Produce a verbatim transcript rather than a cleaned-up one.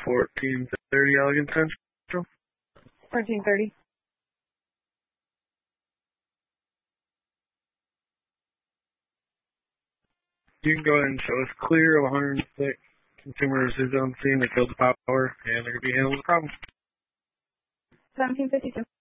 fourteen thirty Elegant Central. fourteen thirty. You can go ahead and show us clear of one hundred six. Consumers is on scene. They filled the power, and they're going to be handling the problem. seventeen fifty-two.